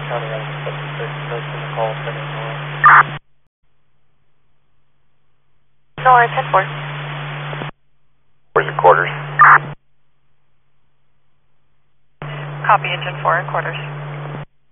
County Island 76, making the call from Nora. Nora 10-4. Where's the quarters? Copy engine 4 quarters.